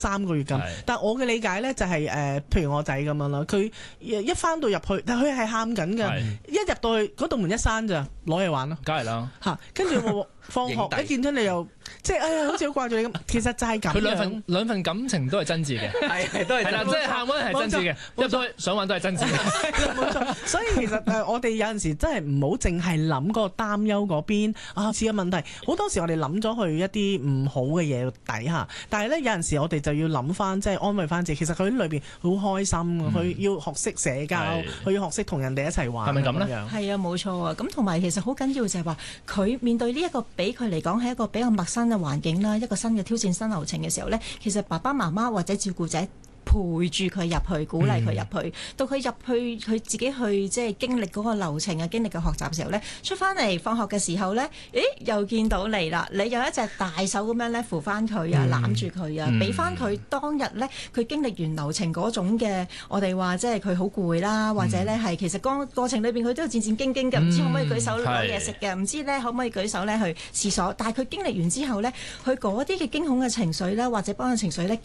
3個月咁。但我嘅理解咧就係譬如我仔咁樣啦，佢一翻到入去，但佢係喊緊㗎，一入到去嗰道門一閂咋，攞嚟玩咯， 梗係啦嚇，跟住我放學一見到你又即係哎呀，好似好掛住你咁，其實就係咁樣。 佢兩份感情都係真摯嘅， 係都係啦，即係喊嗰係真摯嘅，入到去想玩都係真摯嘅， 冇錯。所以其實我哋有陣時真係唔好淨係諗嗰個擔憂嗰邊啊，似嘅問題。好多時我哋諗咗去一啲唔好嘅嘢底下，但係咧有陣時我哋就要諗翻，即係安慰翻自己。其實佢喺裏邊好開心，佢要學識社交，佢要學識同人哋一齊玩。 係咪咁咧？ 係啊，冇錯啊。咁同埋其實好緊要就係話，佢面對呢一個俾佢嚟講係一個比較陌生嘅環境啦，一個新嘅挑戰、新流程嘅時候呢，其實爸爸媽媽或者照顧者陪住佢入去，鼓勵佢入去，到佢入去佢自己去即係經歷嗰個流程啊，經歷嘅學習嘅時候呢，出翻嚟放學嘅時候呢，又見到你啦，你有一隻大手咁樣咧扶翻佢啊，攬住佢啊，俾翻佢當日呢，佢經歷完流程嗰種嘅，我哋話即係佢好攰啦，或者呢係其實過程裏邊佢都戰戰兢兢嘅，唔知可唔可以舉手攞嘢食嘅，唔知呢可唔可以舉手呢去廁所，但係佢經歷完之後呢，佢嗰啲嘅驚恐嘅情緒啦，或者幫嘅情緒呢，